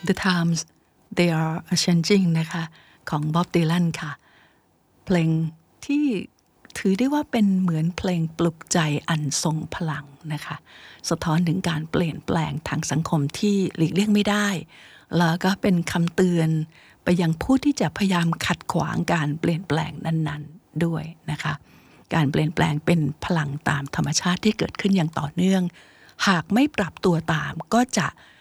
The Times They Are A-Changing นะคะของ Bob Dylan ค่ะเพลงที่ถือได้ว่าเป็นเหมือนเพลงปลุกใจอันทรงพลังนะคะสะท้อนถึงการเปลี่ยนแปลงทางสังคมที่หลีกเลี่ยงไม่ได้แล้วก็เป็นคำเตือนไปยังผู้ที่จะพยายามขัดขวางการเปลี่ยนแปลงนั้นๆด้วยนะคะการเปลี่ยนแปลงเป็นพลังตามธรรมชาติที่เกิดขึ้นอย่างต่อเนื่องหากไม่ปรับตัวตามก็จะ